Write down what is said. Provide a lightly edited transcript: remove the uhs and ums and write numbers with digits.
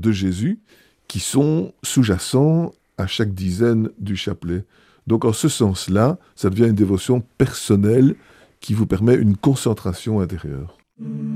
de Jésus qui sont sous-jacents à chaque dizaine du chapelet. Donc en ce sens-là, ça devient une dévotion personnelle qui vous permet une concentration intérieure.